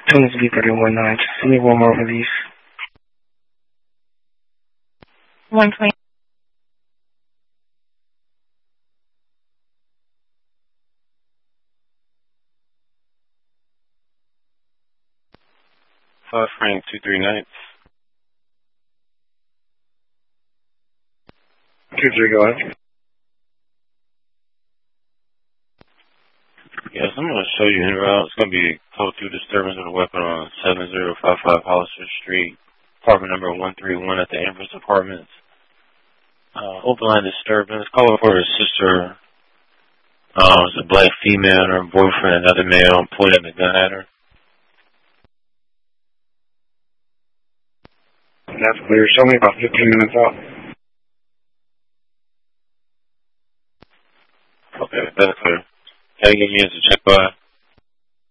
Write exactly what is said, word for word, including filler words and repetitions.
Tunes V thirty-one nine. Just give me one more release. one twenty. Five Frank two three nights. Two three, go ahead. Yes, I'm going to show you en route. It's going to be code two disturbance of the weapon on seven zero five five Hollister Street, apartment number one three one at the Amherst Apartments. Uh, open line disturbance. Calling for his sister. Uh, it's a black female and her boyfriend, another male, pointing the gun at her. That's clear. Show me about fifteen minutes out. Okay, that's clear. Can you give me as a check by?